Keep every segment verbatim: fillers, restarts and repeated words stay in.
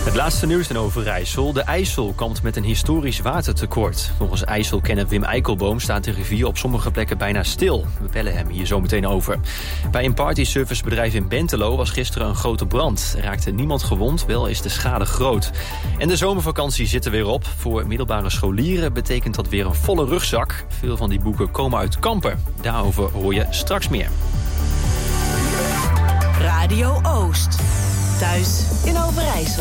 Het laatste nieuws in Overijssel. De IJssel kampt met een historisch watertekort. Volgens IJsselkenner Wim Eikelboom staat de rivier op sommige plekken bijna stil. We bellen hem hier zo meteen over. Bij een partyservicebedrijf in Bentelo was gisteren een grote brand. Er raakte niemand gewond, wel is de schade groot. En de zomervakantie zit er weer op. Voor middelbare scholieren betekent dat weer een volle rugzak. Veel van die boeken komen uit Kampen. Daarover hoor je straks meer. Radio Oost. Thuis in Overijssel.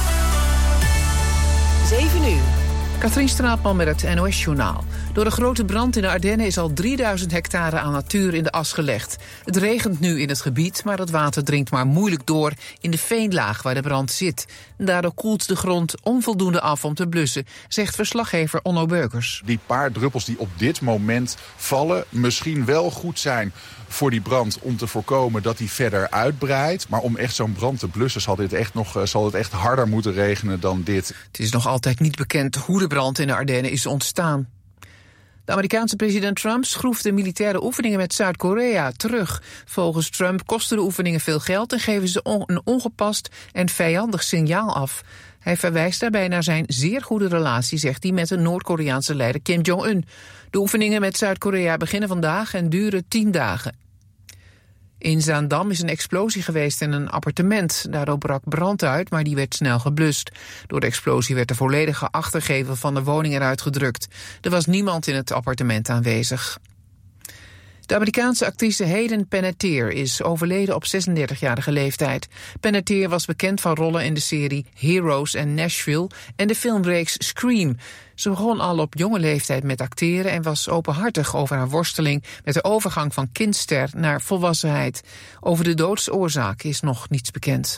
zeven uur. Katrien Straatman met het N O S-journaal. Door de grote brand in de Ardennen is al drieduizend hectare aan natuur in de as gelegd. Het regent nu in het gebied, maar het water dringt maar moeilijk door in de veenlaag waar de brand zit. Daardoor koelt de grond onvoldoende af om te blussen, zegt verslaggever Onno Beukers. Die paar druppels die op dit moment vallen misschien wel goed zijn voor die brand om te voorkomen dat die verder uitbreidt. Maar om echt zo'n brand te blussen zal, dit echt nog, zal het echt harder moeten regenen dan dit. Het is nog altijd niet bekend hoe de brand in de Ardennen is ontstaan. De Amerikaanse president Trump schroeft de militaire oefeningen met Zuid-Korea terug. Volgens Trump kosten de oefeningen veel geld en geven ze on- een ongepast en vijandig signaal af. Hij verwijst daarbij naar zijn zeer goede relatie, zegt hij, met de Noord-Koreaanse leider Kim Jong-un. De oefeningen met Zuid-Korea beginnen vandaag en duren tien dagen. In Zaandam is een explosie geweest in een appartement. Daardoor brak brand uit, maar die werd snel geblust. Door de explosie werd de volledige achtergevel van de woning eruit gedrukt. Er was niemand in het appartement aanwezig. De Amerikaanse actrice Hayden Panettiere is overleden op zesendertigjarige leeftijd. Panettiere was bekend van rollen in de serie Heroes en Nashville en de filmreeks Scream. Ze begon al op jonge leeftijd met acteren en was openhartig over haar worsteling met de overgang van kindster naar volwassenheid. Over de doodsoorzaak is nog niets bekend.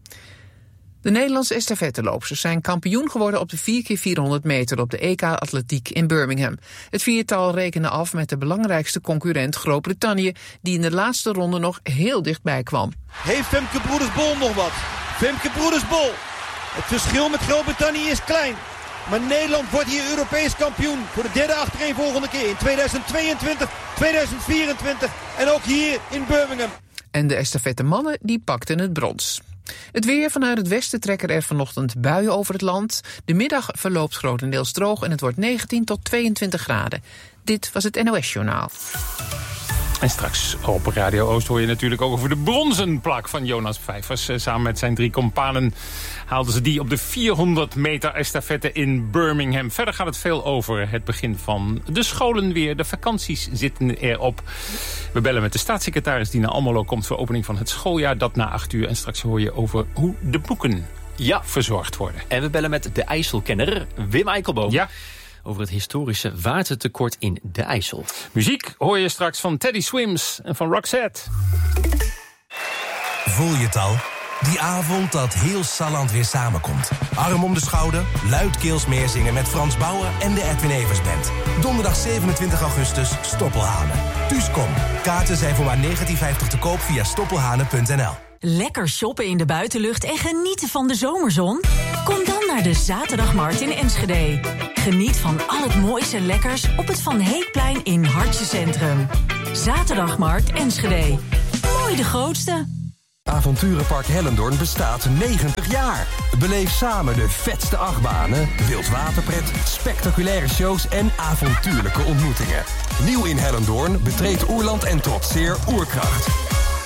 De Nederlandse estafetteloopsters zijn kampioen geworden op de vier keer vierhonderd meter op de E K Atletiek in Birmingham. Het viertal rekende af met de belangrijkste concurrent Groot-Brittannië, die in de laatste ronde nog heel dichtbij kwam. Heeft Femke Broeders-Bol nog wat? Femke Broeders-Bol. Het verschil met Groot-Brittannië is klein. Maar Nederland wordt hier Europees kampioen voor de derde achtereenvolgende keer in tweeduizend tweeëntwintig, tweeduizend vierentwintig en ook hier in Birmingham. En de estafettemannen die pakten het brons. Het weer: vanuit het westen trekken er vanochtend buien over het land. De middag verloopt grotendeels droog en het wordt negentien tot tweeëntwintig graden. Dit was het N O S-journaal. En straks op Radio Oost hoor je natuurlijk ook over de bronzen plak van Jonas Vijvers. Samen met zijn drie kompanen haalden ze die op de vierhonderd meter estafette in Birmingham. Verder gaat het veel over het begin van de scholen weer. De vakanties zitten erop. We bellen met de staatssecretaris die naar Almelo komt voor opening van het schooljaar. Dat na acht uur. En straks hoor je over hoe de boeken ja. verzorgd worden. En we bellen met de IJsselkenner Wim Eikelboom. Ja. Over het historische watertekort in de IJssel. Muziek hoor je straks van Teddy Swims en van Roxette. Voel je het al? Die avond dat heel Salland weer samenkomt. Arm om de schouder, luidkeels meezingen met Frans Bauer en de Edwin Evers Band. Donderdag zevenentwintig augustus, Stoppelhanen. Thuis kom. Kaarten zijn voor maar negentien vijftig te koop via stoppelhanen punt n l. Lekker shoppen in de buitenlucht en genieten van de zomerzon? Kom dan naar de Zaterdagmarkt in Enschede. Geniet van al het mooiste lekkers op het Van Heekplein in Hartje Centrum. Zaterdagmarkt Enschede. Mooi de grootste. Avonturenpark Hellendoorn bestaat negentig jaar. Beleef samen de vetste achtbanen, wildwaterpret, spectaculaire shows en avontuurlijke ontmoetingen. Nieuw in Hellendoorn, betreed Oerland en trotseer Oerkracht.